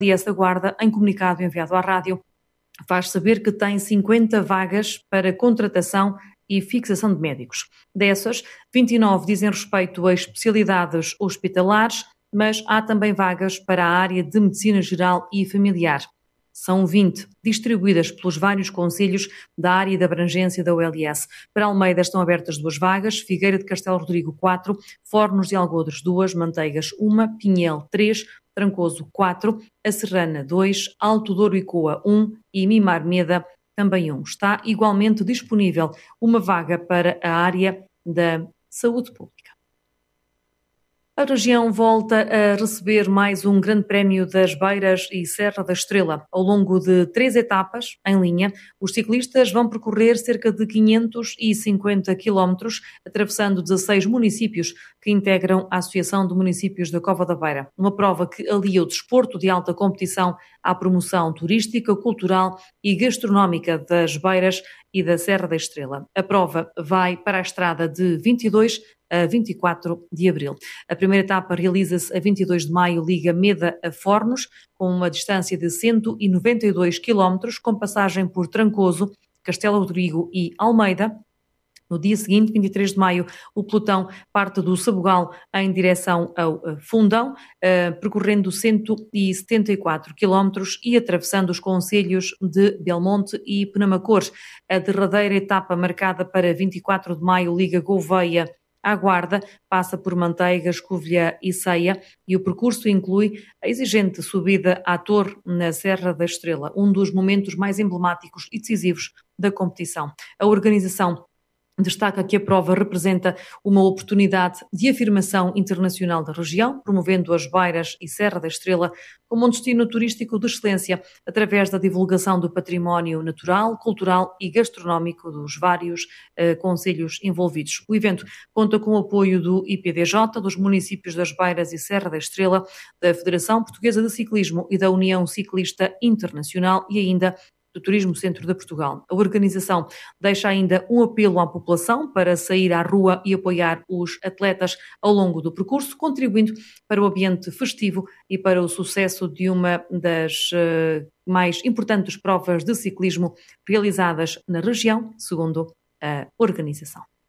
OLS da Guarda, em comunicado enviado à rádio, faz saber que tem 50 vagas para contratação e fixação de médicos. Dessas, 29 dizem respeito a especialidades hospitalares, mas há também vagas para a área de medicina geral e familiar. São 20, distribuídas pelos vários concelhos da área de abrangência da OLS. Para Almeida estão abertas 2 vagas, Figueira de Castelo Rodrigo 4, Fornos de Algodres 2, Manteigas 1, Pinhel 3, Trancoso 4, A Serrana 2, Alto Douro e Coa 1 e Mimar Meda também 1. Está igualmente disponível uma vaga para a área da saúde pública. A região volta a receber mais um grande prémio das Beiras e Serra da Estrela. Ao longo de 3 etapas, em linha, os ciclistas vão percorrer cerca de 550 quilómetros, atravessando 16 municípios que integram a Associação de Municípios da Cova da Beira. Uma prova que alia o desporto de alta competição à promoção turística, cultural e gastronómica das Beiras e da Serra da Estrela. A prova vai para a estrada de 22 a 24 de abril. A primeira etapa realiza-se a 22 de maio, liga Meda a Fornos, com uma distância de 192 km, com passagem por Trancoso, Castelo Rodrigo e Almeida. No dia seguinte, 23 de maio, o pelotão parte do Sabugal em direção ao Fundão, percorrendo 174 km e atravessando os concelhos de Belmonte e Penamacores. A derradeira etapa, marcada para 24 de maio, liga Gouveia à Guarda, passa por Manteigas, Covilhã e Ceia, e o percurso inclui a exigente subida à Torre na Serra da Estrela, um dos momentos mais emblemáticos e decisivos da competição. A organização destaca que a prova representa uma oportunidade de afirmação internacional da região, promovendo as Beiras e Serra da Estrela como um destino turístico de excelência, através da divulgação do património natural, cultural e gastronómico dos vários concelhos envolvidos. O evento conta com o apoio do IPDJ, dos municípios das Beiras e Serra da Estrela, da Federação Portuguesa de Ciclismo e da União Ciclista Internacional e ainda do Turismo Centro de Portugal. A organização deixa ainda um apelo à população para sair à rua e apoiar os atletas ao longo do percurso, contribuindo para o ambiente festivo e para o sucesso de uma das mais importantes provas de ciclismo realizadas na região, segundo a organização.